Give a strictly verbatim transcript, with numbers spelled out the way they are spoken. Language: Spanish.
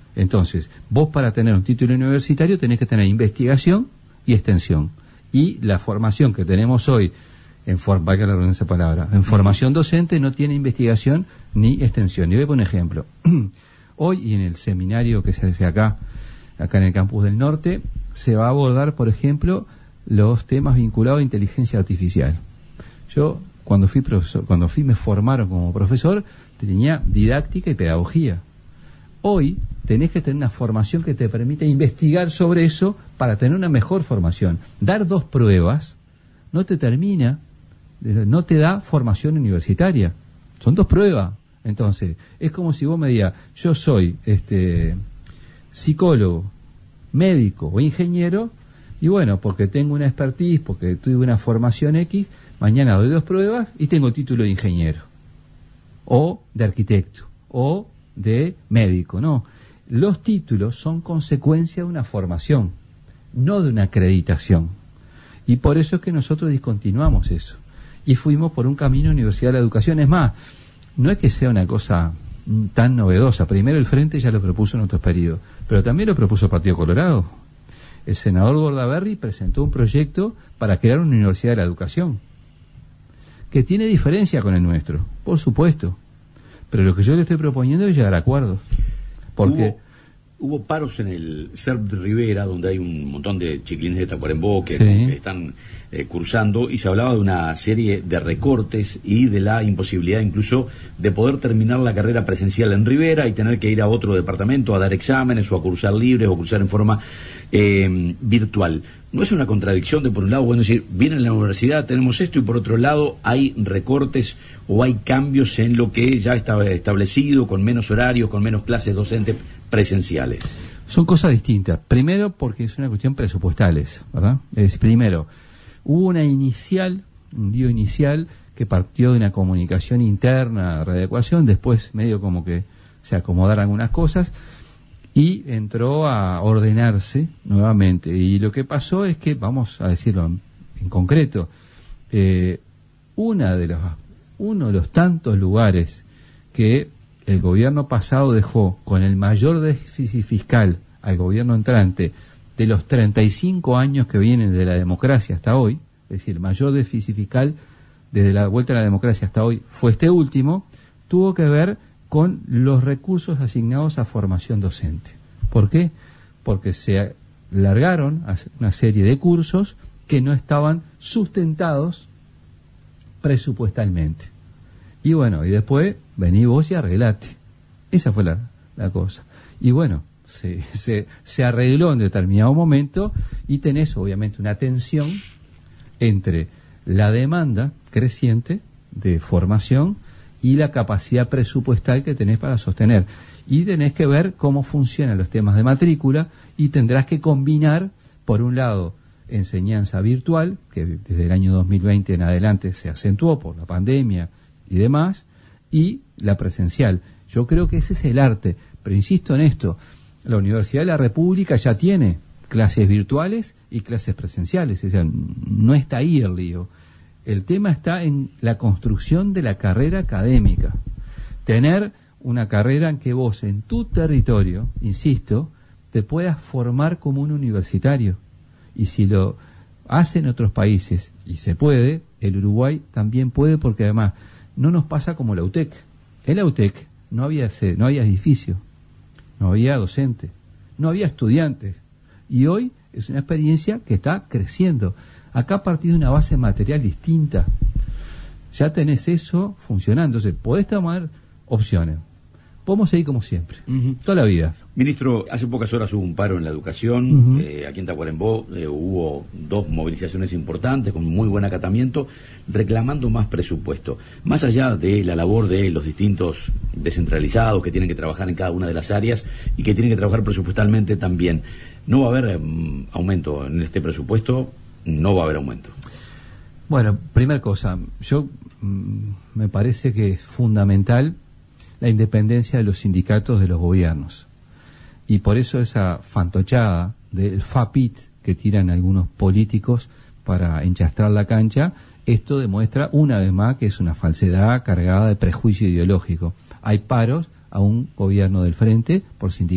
Entonces, vos para tener un título universitario tenés que tener investigación y extensión. Y la formación que tenemos hoy, en, for, valga la redundancia de palabra, en formación docente no tiene investigación ni extensión. Y voy a poner un ejemplo. Hoy, y en el seminario que se hace acá, acá en el campus del norte, se va a abordar, por ejemplo, los temas vinculados a inteligencia artificial. Yo, cuando fui profesor, cuando fui me formaron como profesor, tenía didáctica y pedagogía. Hoy tenés que tener una formación que te permita investigar sobre eso para tener una mejor formación. Dar dos pruebas no te termina, no te da formación universitaria. Son dos pruebas. Entonces, es como si vos me digas, yo soy este psicólogo, médico o ingeniero, y bueno, porque tengo una expertise, porque tuve una formación X, mañana doy dos pruebas y tengo título de ingeniero, o de arquitecto, o de médico. No, los títulos son consecuencia de una formación, no de una acreditación. Y por eso es que nosotros discontinuamos eso. Y fuimos por un camino Universidad de la Educación. Es más, no es que sea una cosa tan novedosa. Primero el Frente ya lo propuso en otros periodos, pero también lo propuso el Partido Colorado. El senador Bordaberry presentó un proyecto para crear una Universidad de la Educación, que tiene diferencia con el nuestro, por supuesto. Pero lo que yo le estoy proponiendo es llegar a acuerdos. Porque hubo, hubo paros en el C E R P de Rivera, donde hay un montón de chiquilines de Tacuarembó que, sí. que están eh, cursando, y se hablaba de una serie de recortes y de la imposibilidad incluso de poder terminar la carrera presencial en Rivera y tener que ir a otro departamento a dar exámenes o a cursar libres o cursar en forma eh, virtual. ¿No es una contradicción de por un lado, bueno, decir, viene en la universidad, tenemos esto, y por otro lado hay recortes o hay cambios en lo que ya estaba establecido, con menos horarios, con menos clases docentes presenciales? Son cosas distintas. Primero porque es una cuestión presupuestales, ¿verdad? Es decir, primero, hubo una inicial, un lío inicial que partió de una comunicación interna, readecuación, después medio como que se acomodaron algunas cosas, y entró a ordenarse nuevamente. Y lo que pasó es que, vamos a decirlo en, en concreto, eh, una de los, uno de los tantos lugares que el gobierno pasado dejó con el mayor déficit fiscal al gobierno entrante de los treinta y cinco años que vienen de la democracia hasta hoy, es decir, el mayor déficit fiscal desde la vuelta a la democracia hasta hoy fue este último, tuvo que ver con los recursos asignados a formación docente. ¿Por qué? Porque se largaron una serie de cursos que no estaban sustentados presupuestalmente. Y bueno, y después vení vos y arreglate. Esa fue la, la cosa. Y bueno, se, se, se arregló en determinado momento, y tenés obviamente una tensión entre la demanda creciente de formación y la capacidad presupuestal que tenés para sostener. Y tenés que ver cómo funcionan los temas de matrícula, y tendrás que combinar, por un lado, enseñanza virtual, que desde el año dos mil veinte en adelante se acentuó por la pandemia y demás, y la presencial. Yo creo que ese es el arte, pero insisto en esto, la Universidad de la República ya tiene clases virtuales y clases presenciales, o sea, no está ahí el lío. El tema está en la construcción de la carrera académica. Tener una carrera en que vos, en tu territorio, insisto, te puedas formar como un universitario. Y si lo hacen otros países, y se puede, el Uruguay también puede, porque además no nos pasa como la U T E C. En la U T E C no había, no había edificio, no había docente, no había estudiantes. Y hoy es una experiencia que está creciendo. Acá a partir de una base material distinta, ya tenés eso funcionando. Entonces, podés tomar opciones. Podemos seguir como siempre, uh-huh. toda la vida. Ministro, hace pocas horas hubo un paro en la educación, uh-huh. eh, aquí en Tacuarembó eh, hubo dos movilizaciones importantes con muy buen acatamiento, reclamando más presupuesto. Más allá de la labor de los distintos descentralizados que tienen que trabajar en cada una de las áreas y que tienen que trabajar presupuestalmente también, ¿no va a haber um, aumento en este presupuesto? No va a haber aumento. Bueno, primera cosa, yo mm, me parece que es fundamental la independencia de los sindicatos de los gobiernos. Y por eso esa fantochada del FAPIT que tiran algunos políticos para enchastrar la cancha, esto demuestra una vez más que es una falsedad cargada de prejuicio ideológico. Hay paros a un gobierno del frente por sindicatos.